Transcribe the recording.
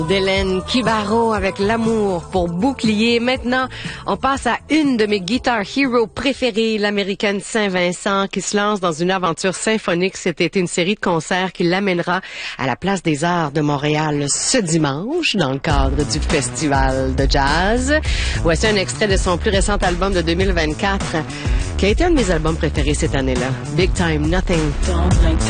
d'Hélène Kibaro avec l'amour pour bouclier. Maintenant, on passe à une de mes Guitar Hero préférées, l'américaine Saint-Vincent, qui se lance dans une aventure symphonique. C'était une série de concerts qui l'amènera à la Place des Arts de Montréal ce dimanche, dans le cadre du Festival de Jazz. Voici un extrait de son plus récent album de 2024, qui a été un de mes albums préférés cette année-là. Big Time Nothing.